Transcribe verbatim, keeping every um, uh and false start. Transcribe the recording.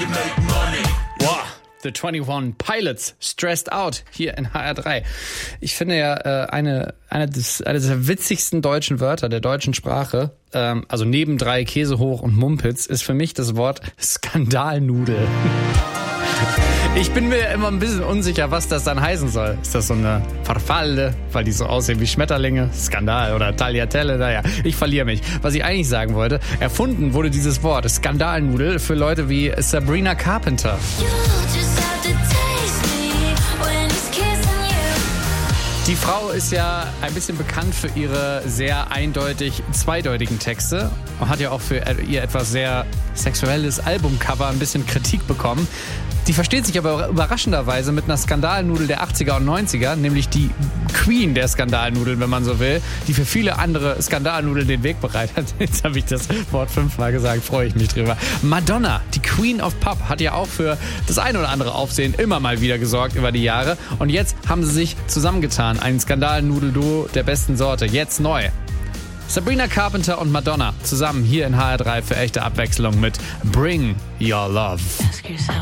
Wow. The twenty-one Pilots, Stressed Out, hier in H R drei. Ich finde ja, äh, eine, eine, des, eine der witzigsten deutschen Wörter der deutschen Sprache, ähm, also neben drei Käse hoch und Mumpitz, ist für mich das Wort Skandalnudel. Ich bin mir immer ein bisschen unsicher, was das dann heißen soll. Ist das so eine Farfalle, weil die so aussehen wie Schmetterlinge? Skandal oder Tagliatelle? Naja, ich verliere mich. Was ich eigentlich sagen wollte, erfunden wurde dieses Wort Skandalnudel für Leute wie Sabrina Carpenter. Die Frau ist ja ein bisschen bekannt für ihre sehr eindeutig zweideutigen Texte und hat ja auch für ihr etwas sehr sexuelles Albumcover ein bisschen Kritik bekommen. Die versteht sich aber überraschenderweise mit einer Skandalnudel der achtziger und neunziger, nämlich die Queen der Skandalnudeln, wenn man so will, die für viele andere Skandalnudeln den Weg bereitet hat. Jetzt habe ich das Wort fünfmal gesagt, freue ich mich drüber. Madonna, die Queen of Pop, hat ja auch für das ein oder andere Aufsehen immer mal wieder gesorgt über die Jahre. Und jetzt haben sie sich zusammengetan, ein Skandalnudel-Duo der besten Sorte, jetzt neu. Sabrina Carpenter und Madonna zusammen hier in H R drei für echte Abwechslung mit Bring Your Love. Ask yourself.